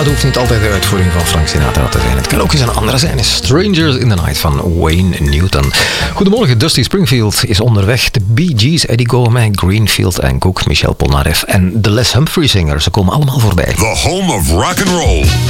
het hoeft niet altijd de uitvoering van Frank Sinatra te zijn. Het kan ook eens een andere zijn. Strangers in the Night van Wayne Newton. Goedemorgen, Dusty Springfield is onderweg. De Bee Gees, Eddie Gomez, Greenfield en Cook, Michel Polnareff en de Les Humphrey Singers. Ze komen allemaal voorbij. The home of rock and roll.